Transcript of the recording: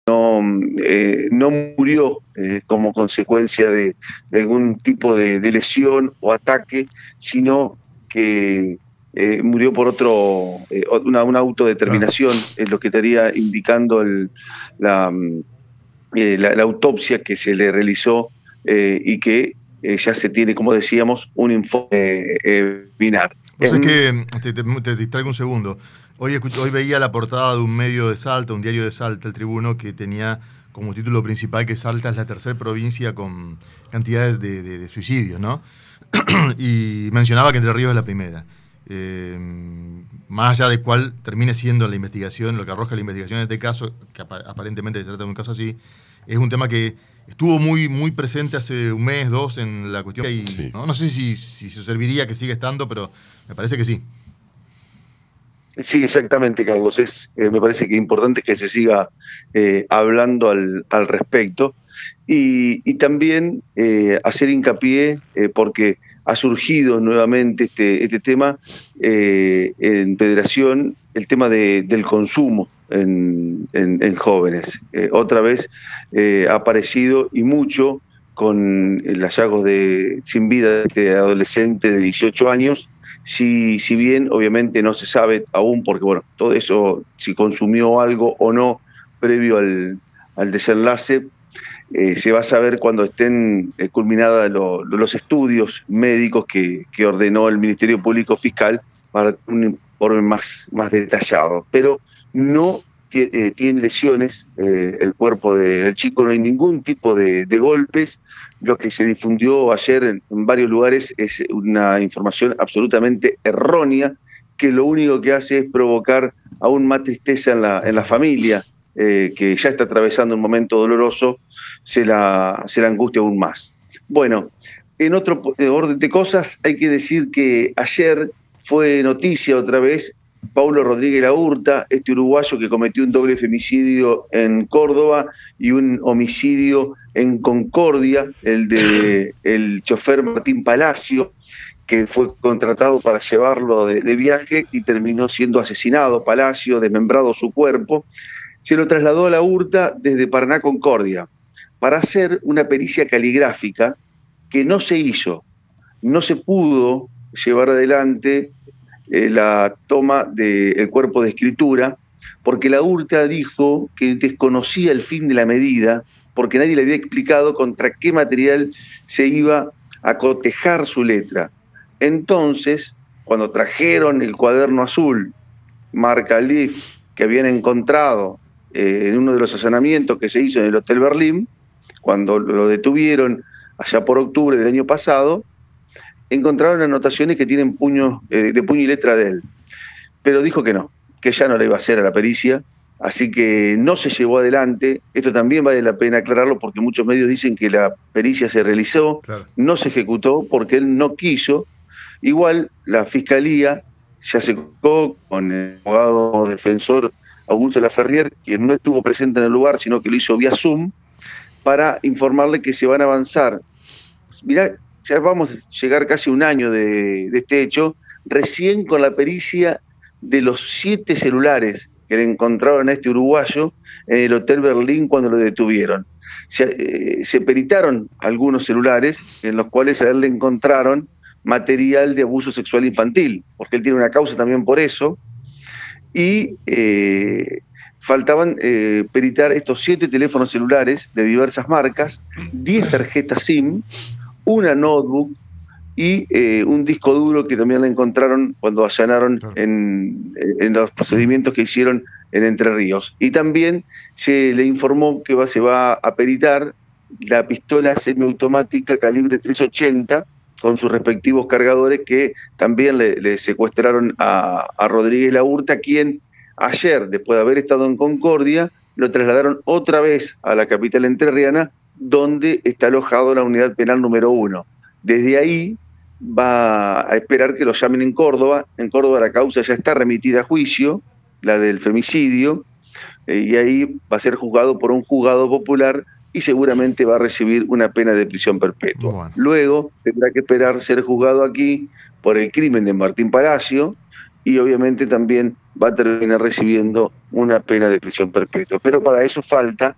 no murió como consecuencia de algún tipo de lesión o ataque, sino que murió por una Claro. autodeterminación, es lo que estaría indicando la, la autopsia que se le realizó y que ya se tiene, como decíamos, un informe final. Vos es que te distraigo un segundo. Hoy veía la portada de un medio de Salta, un diario de Salta, El Tribuno, que tenía como título principal que Salta es la tercera provincia con cantidades de suicidios, ¿no? Y mencionaba que Entre Ríos es la primera. Eh, Más allá de cuál termine siendo la investigación, lo que arroja la investigación en este caso, que aparentemente se trata de un caso así, es un tema que estuvo muy presente hace un mes, dos en la cuestión y Sí. no sé si se serviría que sigue estando, pero me parece que sí. Sí, exactamente, Carlos. Me parece que es importante que se siga hablando al respecto y también hacer hincapié, porque ha surgido nuevamente este tema en Federación, el tema del consumo en jóvenes. Otra vez ha aparecido y mucho con el hallazgo sin vida de este adolescente de 18 años. Si bien obviamente no se sabe aún, porque bueno, todo eso, si consumió algo o no previo al desenlace, se va a saber cuando estén culminados los estudios médicos que ordenó el Ministerio Público Fiscal para un informe más detallado. Pero no tiene lesiones el cuerpo del chico, no hay ningún tipo de golpes. Lo que se difundió ayer en varios lugares es una información absolutamente errónea, que lo único que hace es provocar aún más tristeza en la familia, que ya está atravesando un momento doloroso, se la angustia aún más. Bueno, en otro orden de cosas, hay que decir que ayer fue noticia otra vez Paulo Rodríguez Laurta, este uruguayo que cometió un doble femicidio en Córdoba y un homicidio en Concordia, el de el chofer Martín Palacio, que fue contratado para llevarlo de viaje y terminó siendo asesinado. Palacio, desmembrado su cuerpo. Se lo trasladó a Laurta desde Paraná Concordia para hacer una pericia caligráfica que no se hizo, no se pudo llevar adelante la toma del cuerpo de escritura, porque Laurta dijo que desconocía el fin de la medida, porque nadie le había explicado contra qué material se iba a cotejar su letra. Entonces, cuando trajeron el cuaderno azul, marca Leaf, que habían encontrado en uno de los allanamientos que se hizo en el Hotel Berlín, cuando lo detuvieron allá por octubre del año pasado, encontraron anotaciones que tienen de puño y letra de él. Pero dijo que no, que ya no la iba a hacer a la pericia, así que no se llevó adelante. Esto también vale la pena aclararlo porque muchos medios dicen que la pericia se realizó, Claro. no se ejecutó porque él no quiso. Igual la Fiscalía se acercó con el abogado defensor Augusto Laferrier, quien no estuvo presente en el lugar, sino que lo hizo vía Zoom, para informarle que se van a avanzar. Mirá, ya vamos a llegar casi un año de este hecho, recién con la pericia de los 7 celulares que le encontraron a este uruguayo en el Hotel Berlín cuando lo detuvieron. Se peritaron algunos celulares en los cuales a él le encontraron material de abuso sexual infantil, porque él tiene una causa también por eso, y faltaban peritar estos 7 teléfonos celulares de diversas marcas, 10 tarjetas SIM, una notebook y un disco duro que también la encontraron cuando allanaron Claro. en los procedimientos que hicieron en Entre Ríos. Y también se le informó que se va a peritar la pistola semiautomática calibre 380 con sus respectivos cargadores, que también le secuestraron a Rodríguez Laurta, quien ayer, después de haber estado en Concordia, lo trasladaron otra vez a la capital entrerriana, donde está alojado la unidad penal número 1. Desde ahí va a esperar que lo llamen en Córdoba. En Córdoba la causa ya está remitida a juicio, la del femicidio, y ahí va a ser juzgado por un juzgado popular y seguramente va a recibir una pena de prisión perpetua. Bueno. Luego tendrá que esperar ser juzgado aquí por el crimen de Martín Palacio y obviamente también va a terminar recibiendo una pena de prisión perpetua. Pero para eso falta